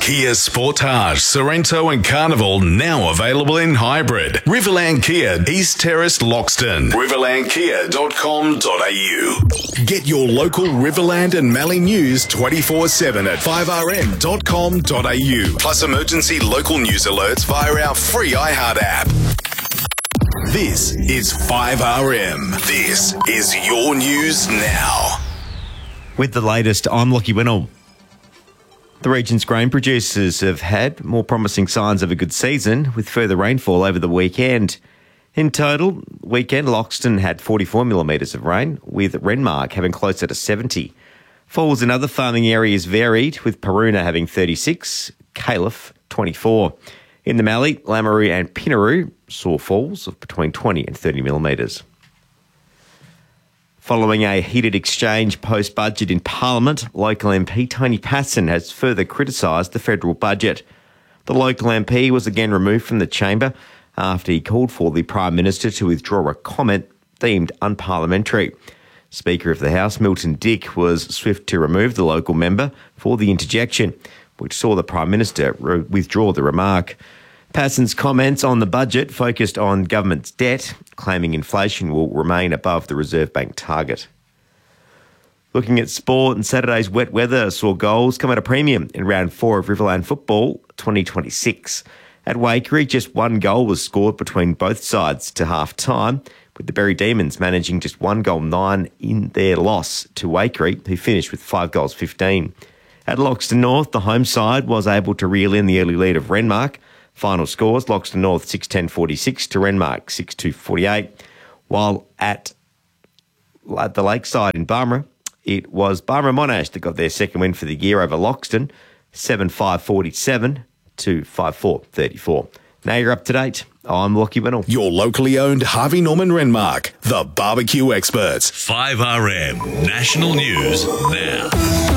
Kia Sportage, Sorrento and Carnival now available in hybrid. Riverland Kia, East Terrace, Loxton. riverlandkia.com.au. Get your local Riverland and Mallee news 24/7 at 5rm.com.au. Plus emergency local news alerts via our free iHeart app. This is 5RM. This is your news now. With the latest, I'm Lockie Winnell. The region's grain producers have had more promising signs of a good season with further rainfall over the weekend. In total, weekend Loxton had 44 millimetres of rain, with Renmark having closer to 70. Falls in other farming areas varied, with Paruna having 36, Caliph 24. In the Mallee, Lameroo and Pinaroo saw falls of between 20 and 30 millimetres. Following a heated exchange post-budget in Parliament, local MP Tony Passon has further criticised the federal budget. The local MP was again removed from the chamber after he called for the Prime Minister to withdraw a comment deemed unparliamentary. Speaker of the House, Milton Dick, was swift to remove the local member for the interjection, which saw the Prime Minister withdraw the remark. Passon's comments on the budget focused on government's debt, claiming inflation will remain above the Reserve Bank target. Looking at sport, and Saturday's wet weather saw goals come at a premium in round 4 of Riverland Football 2026. At Waikerie, just one goal was scored between both sides to half-time, with the Berry Demons managing just 1-9 in their loss to Waikerie, who finished with 5 goals 15. At Loxton North, the home side was able to reel in the early lead of Renmark. Final scores, Loxton North 6-10-46 to Renmark 6-2-48. While at the lakeside in Barmera, it was Barmera Monash that got their second win for the year over Loxton, 7-5-47 to 5-4-34. Now you're up to date. I'm Lockie Winnell. Your locally owned Harvey Norman Renmark, the barbecue experts. 5RM National News now.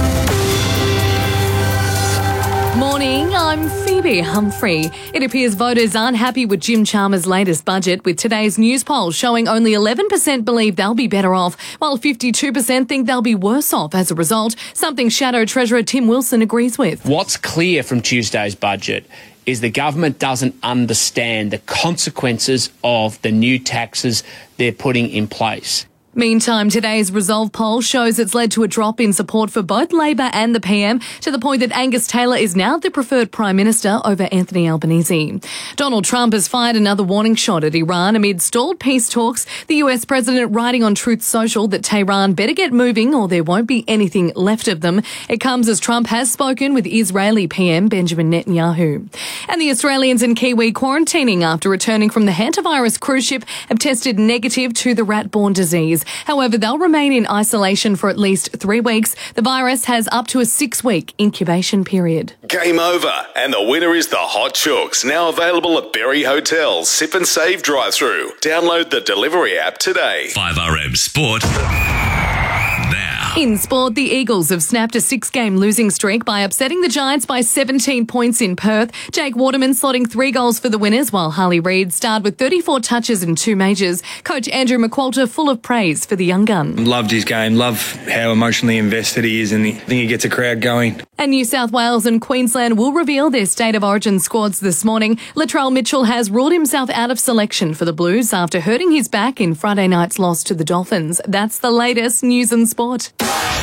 Morning, I'm Phoebe Humphrey. It appears voters aren't happy with Jim Chalmers' latest budget, with today's news poll showing only 11% believe they'll be better off, while 52% think they'll be worse off as a result, something Shadow Treasurer Tim Wilson agrees with. What's clear from Tuesday's budget is the government doesn't understand the consequences of the new taxes they're putting in place. Meantime, today's Resolve poll shows it's led to a drop in support for both Labor and the PM, to the point that Angus Taylor is now the preferred Prime Minister over Anthony Albanese. Donald Trump has fired another warning shot at Iran amid stalled peace talks, the US President writing on Truth Social that Tehran better get moving or there won't be anything left of them. It comes as Trump has spoken with Israeli PM Benjamin Netanyahu. And the Australians and Kiwi quarantining after returning from the hantavirus cruise ship have tested negative to the rat-borne disease. However, they'll remain in isolation for at least 3 weeks. The virus has up to a 6-week incubation period. Game over, and the winner is the Hot Chooks, now available at Berry Hotel Sip and Save drive-through. Download the delivery app today. 5RM Sport now. In sport, the Eagles have snapped a 6-game losing streak by upsetting the Giants by 17 points in Perth. Jake Waterman slotting 3 goals for the winners, while Harley Reid starred with 34 touches in 2 majors. Coach Andrew McQualter full of praise for the young gun. Loved his game, love how emotionally invested he is, and I think he gets a crowd going. And New South Wales and Queensland will reveal their State of Origin squads this morning. Latrell Mitchell has ruled himself out of selection for the Blues after hurting his back in Friday night's loss to the Dolphins. That's the latest news and sport.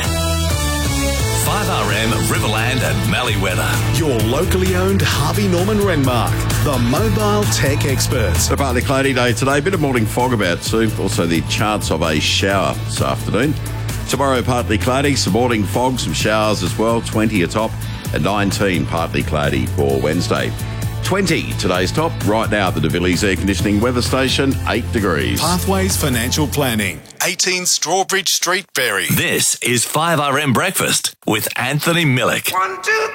5RM Riverland and Mallee weather. Your locally owned Harvey Norman Renmark, the mobile tech experts. A partly cloudy day today, bit of morning fog about too. Also the chance of a shower this afternoon. Tomorrow partly cloudy, some morning fog, some showers as well, 20 atop, and 19 partly cloudy for Wednesday. 20 today's top. Right now at the De Villiers Air Conditioning Weather Station, 8 degrees. Pathways Financial Planning, 18 Strawbridge Street, Berry. This is 5RM Breakfast with Anthony Millick. 1, 2,